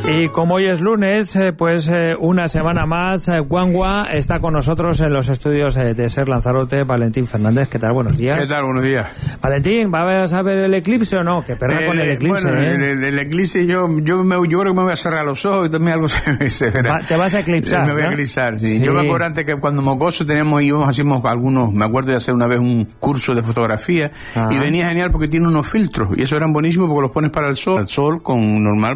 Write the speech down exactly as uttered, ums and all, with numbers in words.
Y como hoy es lunes, eh, pues eh, una semana más, eh, Guangua está con nosotros en los estudios eh, de Ser Lanzarote. Valentín Fernández, ¿qué tal? Buenos días. ¿Qué tal? Buenos días. Valentín, ¿vas a ver el eclipse o no? Que perra eh, con el eclipse, bueno, ¿eh? el, el, el eclipse, yo yo, me, yo creo que me voy a cerrar los ojos y también algo se, se verá. Va, te vas a eclipsar, Me voy ¿no? a eclipsar, sí. Sí. Yo me acuerdo antes que cuando Mocoso teníamos, íbamos, hacíamos algunos, me acuerdo de hacer una vez un curso de fotografía. Ajá. Y venía genial porque tiene unos filtros y eso eran buenísimos porque los pones para el sol, al sol con normal